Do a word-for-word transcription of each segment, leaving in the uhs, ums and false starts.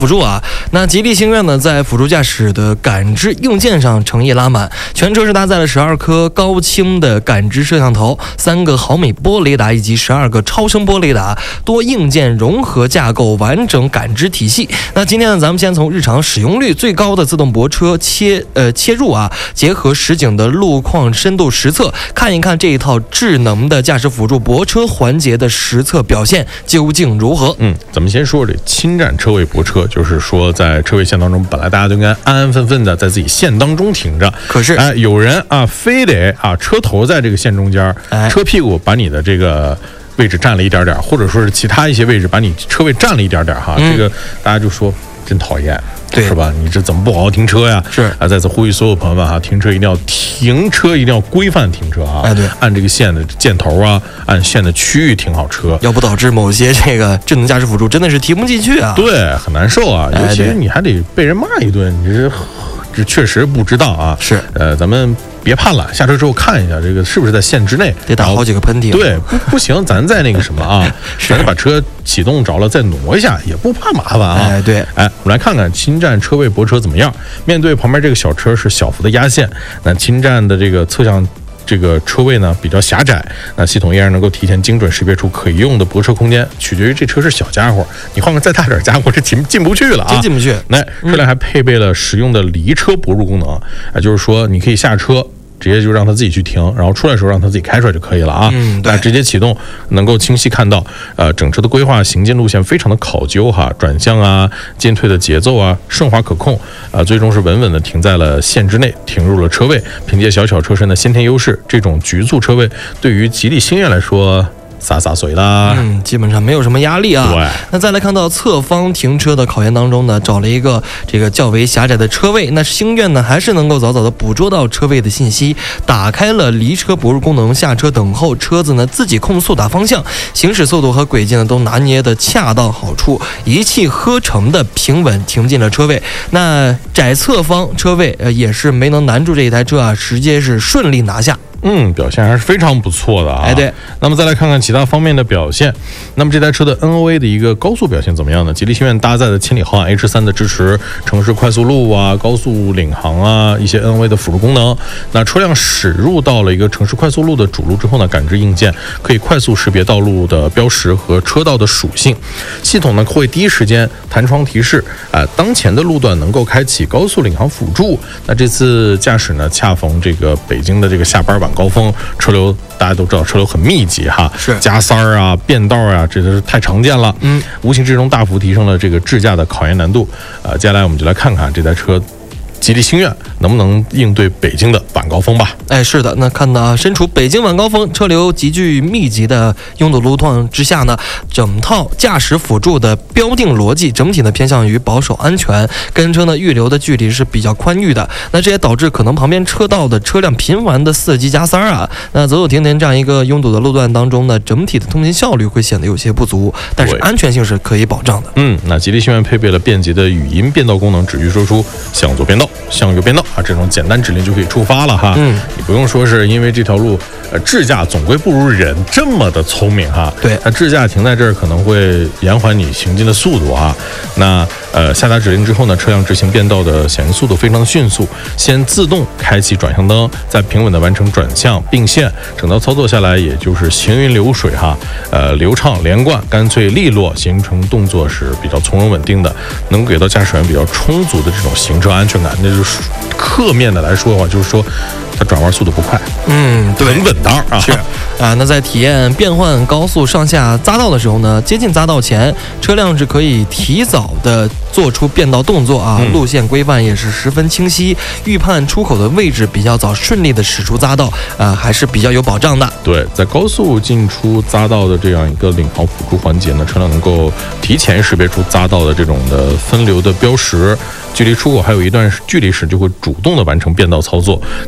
辅助啊，那吉利星越呢，在辅助驾驶的感知硬件上诚意拉满，全车是搭载了十二颗高清的感知摄像头、三个毫米波雷达以及十二个超声波雷达，多硬件融合架构，完整感知体系。那今天呢，咱们先从日常使用率最高的自动泊车切呃切入啊，结合实景的路况深度实测，看一看这一套智能的驾驶辅助泊车环节的实测表现究竟如何。 嗯，咱们先说这侵占车位泊车。就是说，在车位线当中，本来大家都应该安安分分的在自己线当中停着， 可是， 哎，有人啊，非得啊，车头在这个线中间，哎，车屁股把你的这个位置占了一点点，或者说是其他一些位置把你车位占了一点点哈，嗯、这个大家就说真讨厌。 对， 是吧？你这怎么不好好停车呀？ 是啊，在此呼吁所有朋友们哈，停车一定要停车，一定要规范停车啊！ 哎，对， 按这个线的箭头啊，按线的区域停好车， 要不导致某些这个智能驾驶辅助真的是提不进去啊！ 对，很难受啊，尤其你还得被人骂一顿，你这这确实不知道啊。 是， 呃，咱们别判了，下车之后看一下这个是不是在线之内， 得打好几个喷嚏。 对，不不行，咱再那个什么啊，咱把车启动着了再挪一下，也不怕麻烦啊。 哎，对， 哎，我们来看看侵占车位泊车怎么样。面对旁边这个小车是小幅的压线，那侵占的这个侧向这个车位呢比较狭窄，那系统依然能够提前精准识别出可以用的泊车空间，取决于这车是小家伙，你换个再大点家伙，这进进不去了啊， 真进不去。 那车辆还配备了实用的离车泊入功能，啊，就是说你可以下车。直接就让他自己去停，然后出来的时候让他自己开出来就可以了啊。 嗯，对， 那直接启动能够清晰看到，呃，整车的规划行进路线非常的考究哈，转向啊、进退的节奏啊，顺滑可控，啊、呃，最终是稳稳的停在了线之内，停入了车位。凭借小巧车身的先天优势，这种局促车位对于吉利星越来说。洒洒水啦， 嗯，基本上没有什么压力啊。 对， 那再来看到侧方停车的考验当中呢，找了一个这个较为狭窄的车位，那星越呢还是能够早早的捕捉到车位的信息，打开了离车泊入功能，下车等候，车子呢自己控速打方向，行驶速度和轨迹呢都拿捏的恰到好处，一气呵成的平稳停进了车位。那窄侧方车位呃也是没能难住这一台车啊，直接是顺利拿下。 嗯，表现还是非常不错的啊。 哎，对。 那么再来看看其他方面的表现。那么这台车的 N O A 的一个高速表现怎么样呢？吉利星越搭载的千里浩瀚 H 三的支持城市快速路啊、高速领航啊一些 N O A 的辅助功能。那车辆驶入到了一个城市快速路的主路之后呢，感知硬件可以快速识别道路的标识和车道的属性。系统呢会第一时间弹窗提示，啊、呃，当前的路段能够开启高速领航辅助。那这次驾驶呢，恰逢这个北京的这个下班晚高峰，车流大家都知道，车流很密集哈， 是加塞儿啊、变道啊，这都是太常见了。 嗯， 无形之中大幅提升了这个智驾的考验难度。呃，接下来我们就来看看这台车。吉利星越能不能应对北京的晚高峰吧？ 哎，是的，那看到身处北京晚高峰，车流急剧密集的拥堵路况之下呢，整套驾驶辅助的标定逻辑整体呢偏向于保守安全，跟车呢预留的距离是比较宽裕的。那这也导致可能旁边车道的车辆频繁的伺机加塞啊，那走走停停这样一个拥堵的路段当中呢，整体的通行效率会显得有些不足，但是安全性是可以保障的。 嗯，那吉利星越配备了便捷的语音变道功能，只需说出向左变道。向右变道啊，这种简单指令就可以触发了哈。 嗯， 你不用说是因为这条路，呃，智驾总归不如人这么的聪明哈。 对， 那智驾停在这儿可能会延缓你行进的速度啊。那呃，下达指令之后呢，车辆执行变道的响应速度非常迅速，先自动开启转向灯，再平稳的完成转向并线，整套操作下来也就是行云流水哈，呃，流畅连贯，干脆利落，形成动作是比较从容稳定的，能给到驾驶员比较充足的这种行车安全感。那就是侧面的来说的话，就是说它转弯速度不快， 嗯，对， 很稳当啊。 是啊，那在体验变换高速上下匝道的时候呢，接近匝道前，车辆是可以提早的做出变道动作啊， 嗯、 路线规范也是十分清晰，预判出口的位置比较早，顺利的驶出匝道，啊，还是比较有保障的。 对，在高速进出匝道的这样一个领航辅助环节呢，车辆能够提前识别出匝道的这种的分流的标识，距离出口还有一段距离时，就会主动的完成变道操作，提前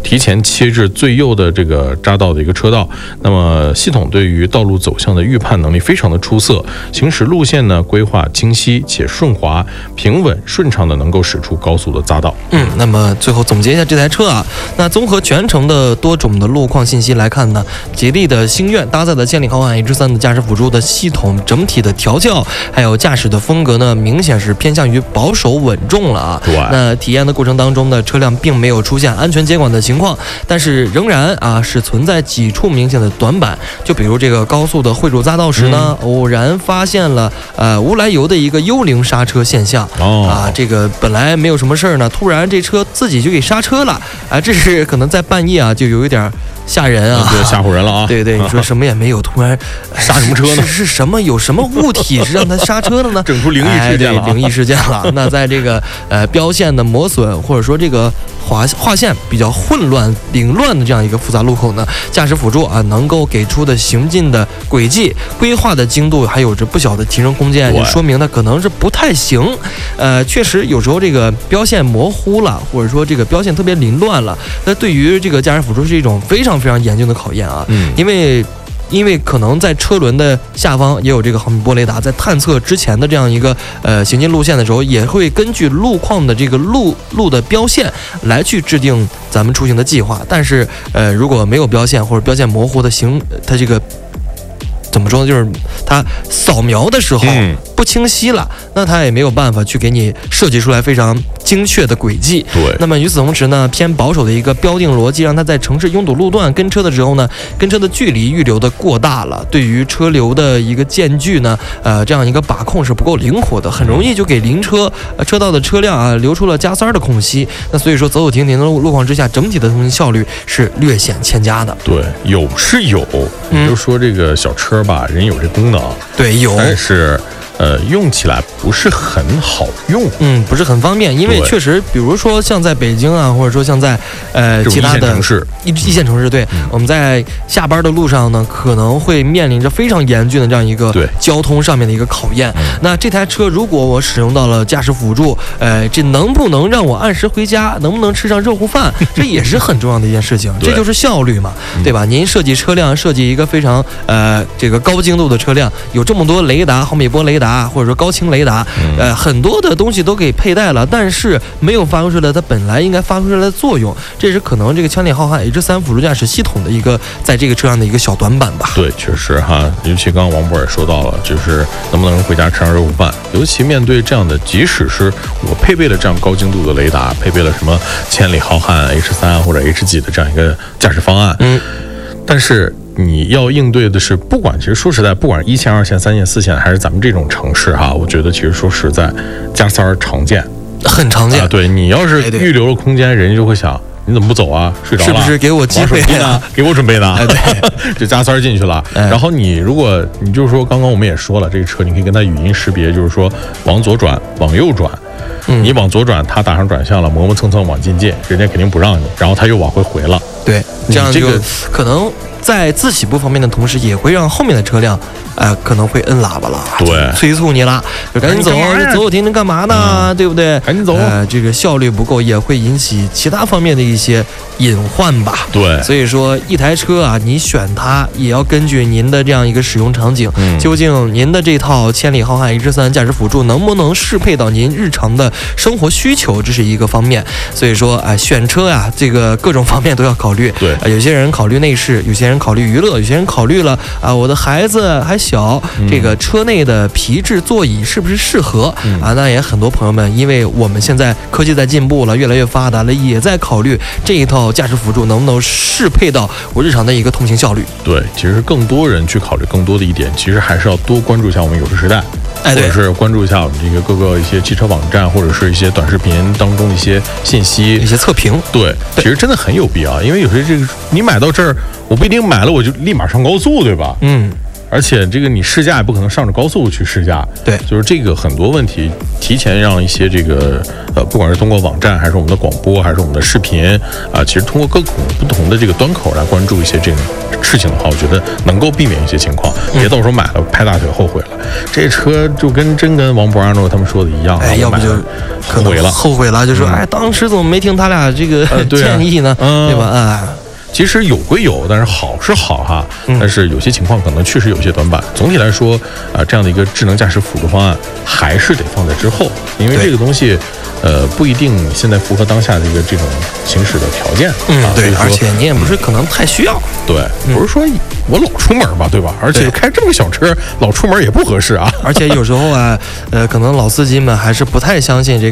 切至最右的这个匝道的一个车道。那么系统对于道路走向的预判能力非常的出色，行驶路线呢规划清晰且顺滑、平稳顺畅的能够驶出高速的匝道。 嗯，那么最后总结一下这台车啊，那综合全程的多种的路况信息来看呢，吉利的星愿搭载的千里豪汉 H 三 的驾驶辅助的系统整体的调教，还有驾驶的风格呢，明显是偏向于保守稳重了啊。 对。 那体验的过程当中呢，车辆并没有出现安全接管的情况，但是仍然啊是存在几处明显的短板，就比如这个高速的汇入匝道时呢，嗯、偶然发现了呃无来由的一个幽灵刹车现象。 哦。 啊，这个本来没有什么事儿呢，突然这车自己就给刹车了啊，这是可能在半夜啊就有一点吓人啊， 对，吓唬人了啊！ 对对，你说什么也没有，突然刹什么车呢？ 是是什么？有什么物体是让它刹车的呢？ 整出灵异事件了、 哎，灵异事件了。那在这个呃标线的磨损，或者说这个划划线比较混乱、凌乱的这样一个复杂路口呢，驾驶辅助啊能够给出的行进的轨迹、规划的精度还有着不小的提升空间，就说明它可能是不太行。呃，确实有时候这个标线模糊了，或者说这个标线特别凌乱了，那对于这个驾驶辅助是一种非常非常严峻的考验啊， 嗯， 因为。因为可能在车轮的下方也有这个毫米波雷达，在探测之前的这样一个呃行进路线的时候，也会根据路况的这个路路的标线来去制定咱们出行的计划。但是呃如果没有标线或者标线模糊的行，它这个怎么说呢？就是它扫描的时候不清晰了，嗯、那它也没有办法去给你设计出来非常精确的轨迹。 对。 那么与此同时呢，偏保守的一个标定逻辑，让它在城市拥堵路段跟车的时候呢，跟车的距离预留的过大了，对于车流的一个间距呢，呃，这样一个把控是不够灵活的，很容易就给邻车呃车道的车辆啊留出了加塞的空隙。那所以说，走走停停的路路况之下，整体的通行效率是略显欠佳的。 对，有是有，你就说这个小车吧，人有这功能， 对，有， 但是。呃，用起来不是很好用， 嗯，不是很方便，因为确实，比如说像在北京啊，或者说像在呃其他的城市一一线城市，对，嗯、我们在下班的路上呢，可能会面临着非常严峻的这样一个交通上面的一个考验。那这台车如果我使用到了驾驶辅助，呃，这能不能让我按时回家？能不能吃上热乎饭？这也是很重要的一件事情，这就是效率嘛，对吧？您设计车辆，设计一个非常呃这个高精度的车辆，有这么多雷达、毫米波雷达。或者说高清雷达，呃，很多的东西都给佩戴了，但是没有发挥出来它本来应该发挥出来的作用，这是可能这个千里浩瀚 H 三 辅助驾驶系统的一个在这个车上的一个小短板吧。 对，确实哈，尤其刚刚王博也说到了，就是能不能回家吃上热乎饭，尤其面对这样的，即使是我配备了这样高精度的雷达，配备了什么千里浩瀚 H 三 或者 H 几的这样一个驾驶方案，嗯，但是。你要应对的是，不管其实说实在，不管一线、二线、三线、四线，还是咱们这种城市哈，我觉得其实说实在，加塞儿常见， 很常见。 啊、对你要是预留了空间，人家就会想。你怎么不走啊？睡着了？ 是不是给我机会呢？给我准备的。 哎，对， 就加塞儿进去了。哎、然后你如果你就是说，刚刚我们也说了，这个车你可以跟它语音识别，就是说往左转、往右转。嗯、你往左转，它打上转向了，磨磨蹭蹭往进进，人家肯定不让你，然后他又往回回了。 对，这样就这个可能在自起步方面的同时，也会让后面的车辆，呃，可能会摁喇叭了， 对， 催促你了，就赶紧走，走走停停干嘛呢？嗯、对不对？ 赶紧走。 呃，这个效率不够，也会引起其他方面的一些隐患吧。 对， 所以说一台车啊，你选它也要根据您的这样一个使用场景，嗯、究竟您的这套千里浩瀚 H 三 驾驶辅助能不能适配到您日常的生活需求，这是一个方面。所以说，哎、呃，选车啊，这个各种方面都要考虑。 对， 呃，有些人考虑内饰，有些人考虑娱乐，有些人考虑了啊、呃，我的孩子还小，嗯、这个车内的皮质座椅是不是适合、嗯、啊？那也很多朋友们，因为我们现在科技在进步了，越来越发达了，也在考虑这一套驾驶辅助能不能适配到我日常的一个通行效率。 对，其实更多人去考虑更多的一点，其实还是要多关注一下我们有车时代。 哎， 或者是关注一下我们这个各个一些汽车网站，或者是一些短视频当中的一些信息、 一些测评。 对，其实真的很有必要，因为有些这个你买到这儿，我不一定买了我就立马上高速，对吧？ 嗯。 而且这个你试驾也不可能上着高速去试驾， 对， 就是这个很多问题，提前让一些这个呃，不管是通过网站，还是我们的广播，还是我们的视频啊，其实通过各种不同的这个端口来关注一些这种事情的话，我觉得能够避免一些情况，别到时候买了拍大腿后悔了。这车就跟真跟王博阿诺他们说的一样， 哎，要不就后悔了， 后悔了，就说、嗯、哎，当时怎么没听他俩这个、呃对啊、建议呢？嗯、对吧？哎。 其实有归有，但是好是好哈，但是有些情况可能确实有些短板。总体来说，啊、呃，这样的一个智能驾驶辅助方案还是得放在之后，因为这个东西，呃，不一定现在符合当下的一个这种行驶的条件。 嗯， 啊、 对，而且你也不是可能太需要。 对，不是说我老出门吧，对吧？而且开这么个小车，老出门也不合适啊。 而且有时候啊，呃，可能老司机们还是不太相信这